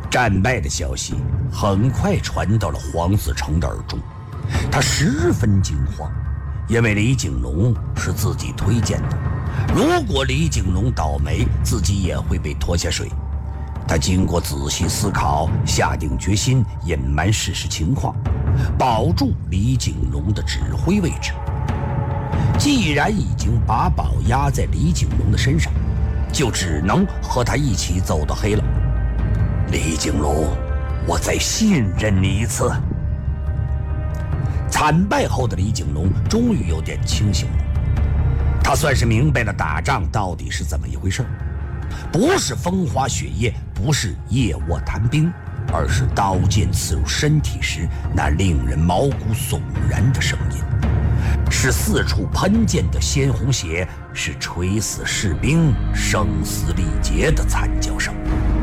战败的消息很快传到了黄子成的耳中，他十分惊慌，因为李景龙是自己推荐的，如果李景龙倒霉，自己也会被拖下水。他经过仔细思考，下定决心隐瞒事实情况，保住李景龙的指挥位置。既然已经把宝压在李景龙的身上，就只能和他一起走到黑了。李景龙，我再信任你一次。惨败后的李景龙终于有点清醒了，他算是明白了打仗到底是怎么一回事，不是风花雪月，不是夜卧谈兵，而是刀剑刺入身体时那令人毛骨悚然的声音，是四处喷溅的鲜红血，是垂死士兵声嘶力竭的惨叫声。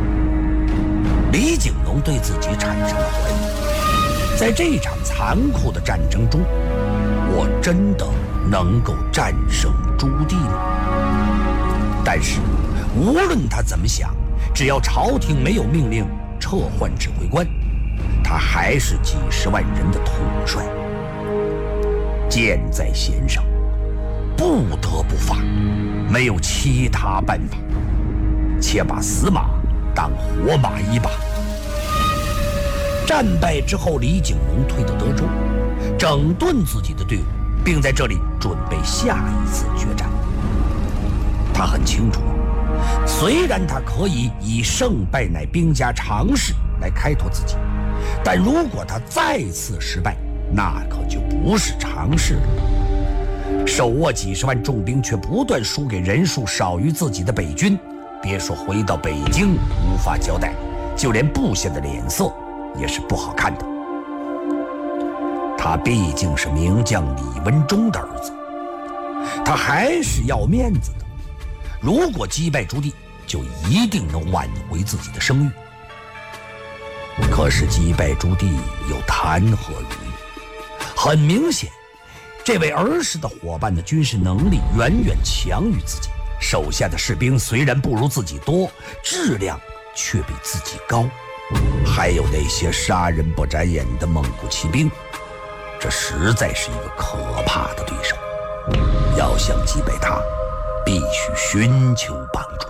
李景龙对自己产生了怀疑，在这场残酷的战争中，我真的能够战胜朱棣吗？但是无论他怎么想，只要朝廷没有命令撤换指挥官，他还是几十万人的统帅。箭在弦上，不得不发，没有其他办法，且把死马当活马医吧。战败之后，李景龙退到德州，整顿自己的队伍，并在这里准备下一次决战。他很清楚，虽然他可以以胜败乃兵家常事来开拓自己，但如果他再次失败，那可就不是常事了。手握几十万重兵，却不断输给人数少于自己的北军，别说回到北京无法交代，就连部下的脸色也是不好看的。他毕竟是名将李文忠的儿子，他还是要面子的。如果击败朱棣，就一定能挽回自己的声誉。可是击败朱棣又谈何容易？很明显，这位儿时的伙伴的军事能力远远强于自己，手下的士兵虽然不如自己多，质量却比自己高。还有那些杀人不眨眼的蒙古骑兵，这实在是一个可怕的对手。要想击败他，必须寻求帮助。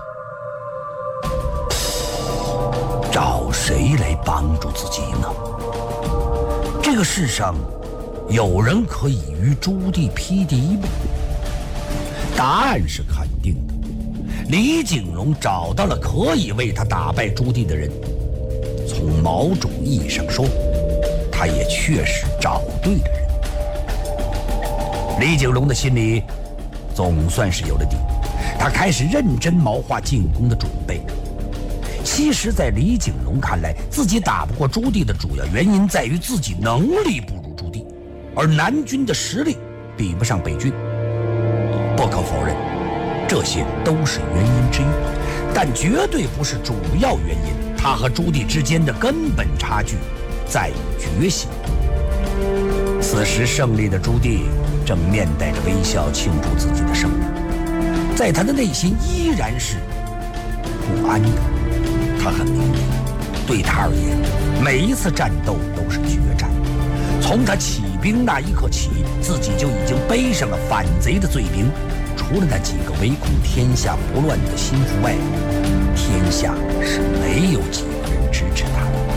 找谁来帮助自己呢？这个世上有人可以与朱棣匹敌吗？答案是肯定的。李景龙找到了可以为他打败朱棣的人，从某种意义上说，他也确实找对了人。李景龙的心里总算是有了底，他开始认真谋划进攻的准备。其实在李景龙看来，自己打不过朱棣的主要原因在于自己能力不如朱棣，而南军的实力比不上北军。不可否认，这些都是原因之一，但绝对不是主要原因。他和朱棣之间的根本差距在于决心。此时胜利的朱棣正面带着微笑庆祝自己的胜利，在他的内心依然是不安的。他很明白，对他而言，每一次战斗都是决战。从他起兵那一刻起，自己就已经背上了反贼的罪名。除了那几个唯恐天下不乱的心腹外，天下是没有几个人支持他的。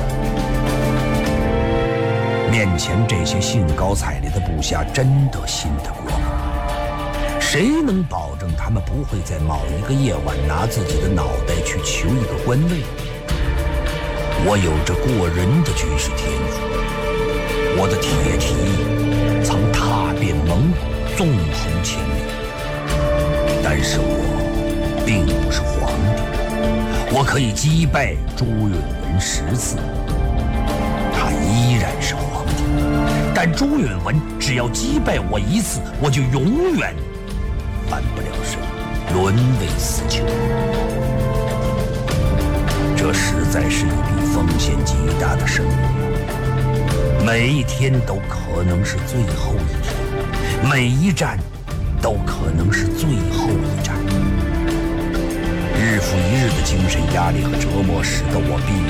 面前这些兴高采烈的部下，真的信得过吗？谁能保证他们不会在某一个夜晚拿自己的脑袋去求一个官位？我有着过人的军事天赋，我的铁蹄曾踏遍蒙古，纵横千里。但是我并不是皇帝，我可以击败朱允炆10次，他依然是皇帝。但朱允炆只要击败我1次，我就永远翻不了身，沦为死囚。这实在是一笔风险极大的生意，每一天都可能是最后一天，每一战都可能是最后一战。日复一日的精神压力和折磨使得我必